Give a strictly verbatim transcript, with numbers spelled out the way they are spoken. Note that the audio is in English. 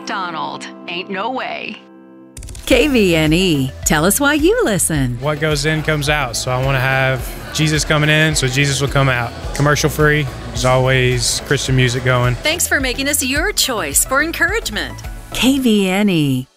McDonald. Ain't no way. K V N E. Tell us why you listen. What goes in comes out. So I want to have Jesus coming in, so Jesus will come out. Commercial free. There's always Christian music going. Thanks for making us your choice for encouragement. K V N E.